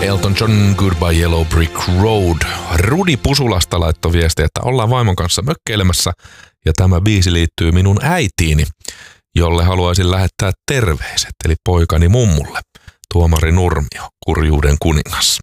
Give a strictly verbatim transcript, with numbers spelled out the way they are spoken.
Elton John, Goodbye Yellow Brick Road. Rudi Pusulasta laittoi viestiä, että ollaan vaimon kanssa mökkeilemässä ja tämä biisi liittyy minun äitiini, jolle haluaisin lähettää terveiset, eli poikani mummulle. Tuomari Nurmio, kurjuuden kuningas.